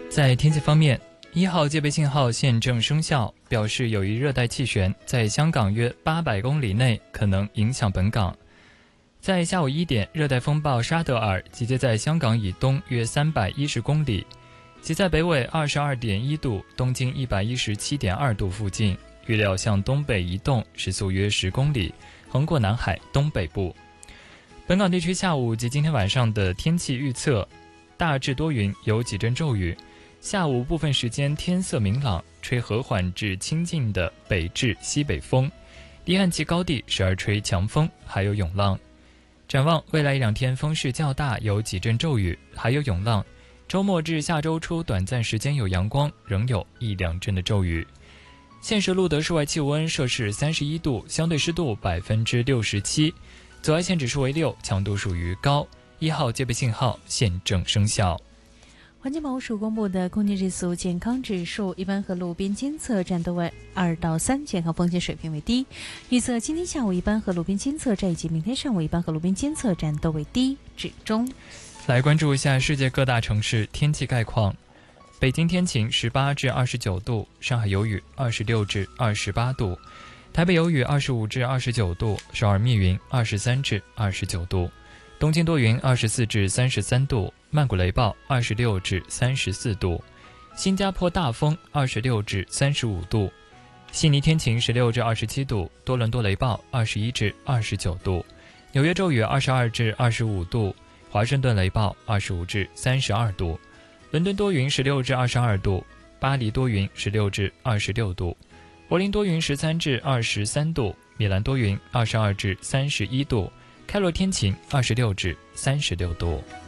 在天气方面，1号戒备信号现正生效，表示有一热带气旋在香港约800公里内可能影响本港。在下午1点，热带风暴沙德尔集结在香港以东约310公里，即在北纬22.1度、东经117.2度附近，预料向东北移动，时速约10公里，横过南海东北部。本港地区下午及今天晚上的天气预测：大致多云，有几阵骤雨。下午部分时间天色明朗，吹和缓至清劲的北至西北风，离岸及高地时而吹强风，还有涌浪。展望未来1-2天风势较大，有几阵骤雨，还有涌浪。周末至下周初短暂时间有阳光，仍有1-2阵的骤雨。现时录得室外气温摄氏31度，相对湿度67%，紫外线指数为6，强度属于高，1号戒备信号现正生效。 环境保护署公布的空气质素健康指数，一般和路边监测站都为2到3，健康风险水平为低。预测今天下午一般和路边监测站以及明天上午一般和路边监测站都为低至中。 来关注一下世界各大城市天气概况。北京天晴18至29度，上海有雨26至28度，台北有雨25至29度，首尔密云23至29度，东京多云24至33度，曼谷雷暴26至34度，新加坡大风26至35度，悉尼天晴16至27度，多伦多雷暴21至29度，纽约骤雨22至25度，华盛顿雷暴25至32度，伦敦多云16至22度，巴黎多云16至26度，柏林多云13至23度，米兰多云22至31度，开罗天晴26至36度。